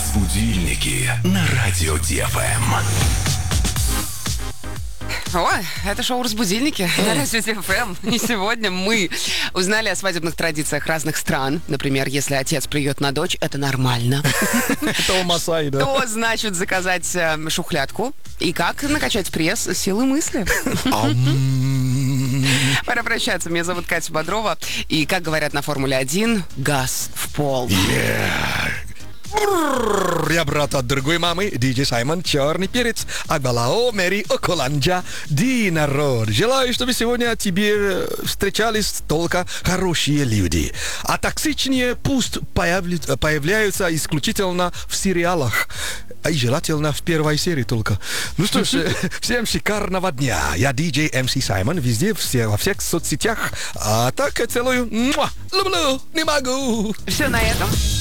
Разбудильники на радио ДФМ. Ой, это шоу «Разбудильники» на радио ДФМ. И сегодня мы узнали о свадебных традициях разных стран. Например, если отец плюет на дочь, это нормально. Это Масаи, да? Что значит заказать шухлядку? И как накачать пресс силы мысли? Пора прощаться. Меня зовут Катя Бодрова. И, как говорят на Формуле-1, газ в пол. Я брат от другой мамы, Диджей Саймон, черный перец, Акбалао, Мэри, Околанджа, Ди народ. Желаю, чтобы сегодня тебе встречались только хорошие люди. А токсичные пусть появляются исключительно в сериалах. И желательно в первой серии только. Ну что ж, всем шикарного дня. Я диджей МС Саймон, везде, во всех соцсетях. А так, целую. Люблю, не могу. Все на этом.